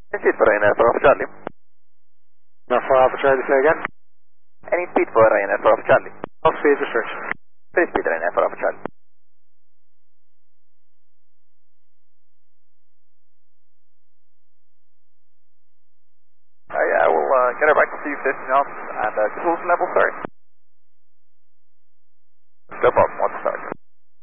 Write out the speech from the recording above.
Any speed for Ryanair for Alpha Charlie. No, for Alpha Charlie, say again. Any speed for Ryanair for Alpha Charlie. Off speed restriction. Free speed Ryanair for Alpha Charlie. Yeah, we'll get her back to 250 knots and cruise level, sorry. No problem, what's the start?